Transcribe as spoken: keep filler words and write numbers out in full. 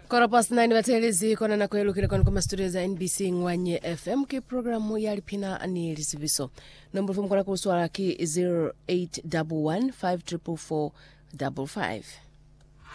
Kora past nine batelezi kona na kwelukira kwa kuma studio za N B C Ngwanye F M ki programu ya lipina ni lisiviso. Number phone kona kuswala ki zero eight one one five four four four five five.